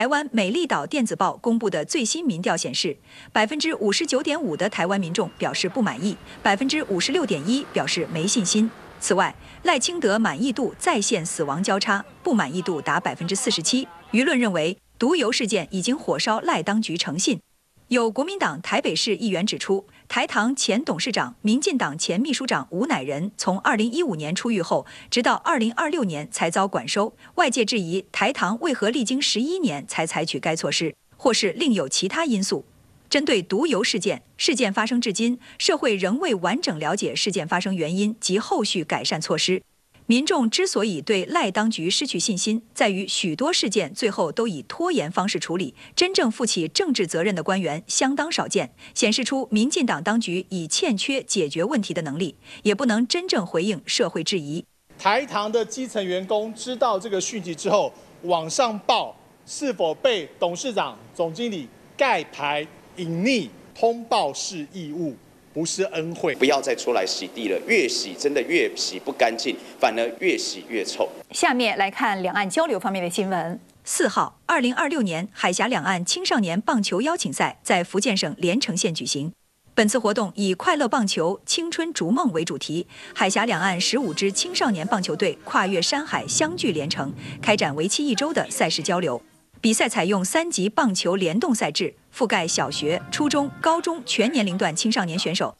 台湾美丽岛电子报公布的最新民调显示，59.5%的台湾民众表示不满意，56.1%表示没信心。此外，赖清德满意度再现死亡交叉，不满意度达47%。舆论认为，毒油事件已经火烧赖当局诚信。有国民党台北市议员指出，台糖前董事长、民进党前秘书长吴乃仁从2015年出狱后，直到2026年才遭管收。外界质疑台糖为何历经11年才采取该措施，或是另有其他因素。针对毒油事件，事件发生至今，社会仍未完整了解事件发生原因及后续改善措施。民众之所以对赖当局失去信心，在于许多事件最后都以拖延方式处理，真正负起政治责任的官员相当少见，显示出民进党当局已欠缺解决问题的能力，也不能真正回应社会质疑。 台糖的基层员工知道这个讯息之后，往上报是否被董事长、总经理盖牌隐匿通报是义务，不是恩惠， 不要再出来洗地了，越洗真的越洗不干净，反而越洗越臭。 下面来看两岸交流方面的新闻。 4号，2026年海峡两岸青少年棒球邀请赛在福建省连城县举行。本次活动以快乐棒球、青春逐梦为主题，海峡两岸15支青少年棒球队跨越山海相聚连城，开展为期1周的赛事交流。比赛采用3级棒球联动赛制，覆盖小学、初中、高中全年龄段青少年选手。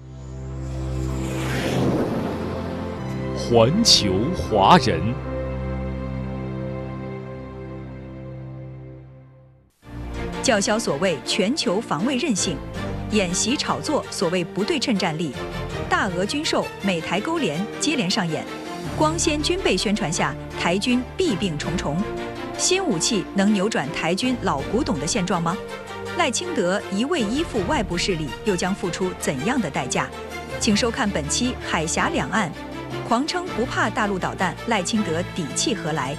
环球华人， 叫嚣所谓全球防卫韧性，演习炒作所谓不对称战力，大俄军售、美台勾连接连上演，光鲜军备宣传下，台军弊病重重。新武器能扭转台军老古董的现状吗？赖清德一味依附外部势力，又将付出怎样的代价？请收看本期《海峡两岸》，狂称不怕大陆导弹，赖清德底气何来？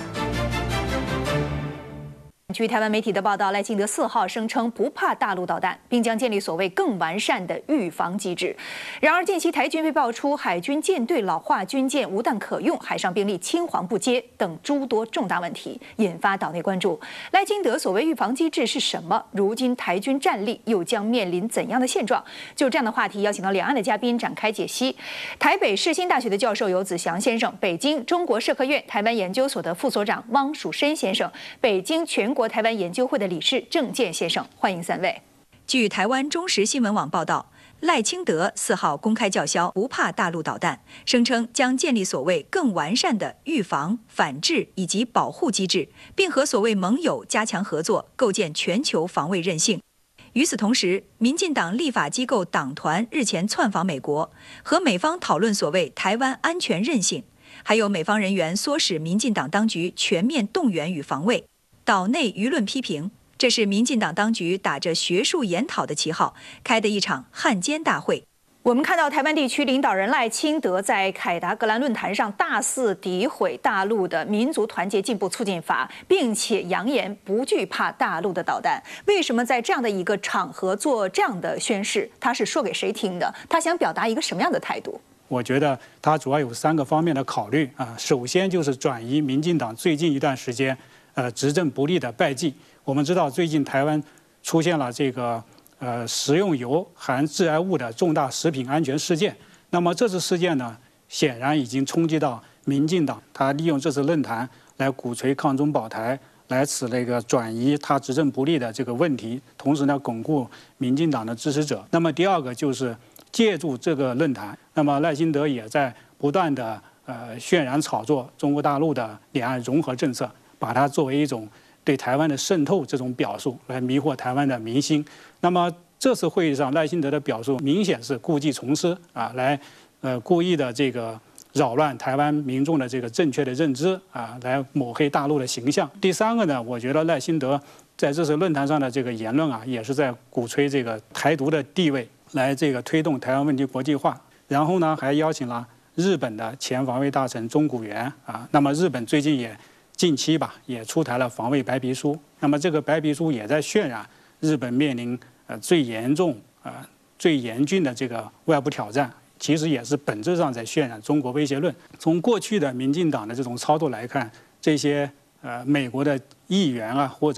据台湾媒体的报道，赖清德4号声称不怕大陆导弹，并将建立所谓更完善的预防机制。然而，近期台军被爆出海军舰队老化、军舰无弹可用、海上兵力青黄不接等诸多重大问题，引发岛内关注。赖清德所谓预防机制是什么？如今台军战力又将面临怎样的现状？就这样的话题，邀请到两岸的嘉宾展开解析。台北世新大学的教授游子祥先生，北京中国社科院台湾研究所的副所长汪蜀申先生，北京全国台湾研究会的理事郑健先生，欢迎3位。 据台湾中时新闻网报道，赖清德4号公开叫嚣不怕大陆导弹，声称将建立所谓更完善的预防、反制以及保护机制，并和所谓盟友加强合作，构建全球防卫韧性。与此同时，民进党立法机构党团日前窜访美国，和美方讨论所谓台湾安全韧性，还有美方人员唆使民进党当局全面动员与防卫。岛内舆论批评，这是民进党当局打着学术研讨的旗号开的一场汉奸大会。 我们看到台湾地区领导人赖清德在凯达格兰论坛上大肆诋毁大陆的民族团结进步促进法，并且扬言不惧怕大陆的导弹。为什么在这样的一个场合做这样的宣示？他是说给谁听的？他想表达一个什么样的态度？ 我觉得他主要有3个方面的考虑啊。首先就是转移民进党最近一段时间执政不力的败绩。我们知道最近台湾出现了这个食用油含致癌物的重大食品安全事件。那么这次事件呢，显然已经冲击到民进党，他利用这次论坛来鼓吹抗中保台，来使转移他执政不力的这个问题，同时呢巩固民进党的支持者。那么第2个就是借助这个论坛，那么赖清德也在不断的渲染炒作中国大陆的两岸融合政策，把它作为一种对台湾的渗透这种表述来迷惑台湾的民心。那么这次会议上赖清德的表述明显是故技重施啊，来故意的这个扰乱台湾民众的这个正确的认知啊，来抹黑大陆的形象。第3个呢，我觉得赖清德在这次论坛上的这个言论啊，也是在鼓吹这个台独的地位，来这个推动台湾问题国际化。然后呢，还邀请了日本的前防卫大臣中谷元啊。那么日本最近近期也出台了防卫白皮书。那么这个白皮书也在渲染日本面临最严重最严峻的这个外部挑战，其实也是本质上在渲染中国威胁论。从过去的民进党的这种操作来看，这些美国的议员啊或者